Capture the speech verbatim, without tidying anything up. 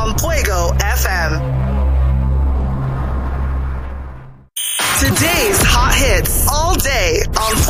on Fuego F M. Today's hot hits all day on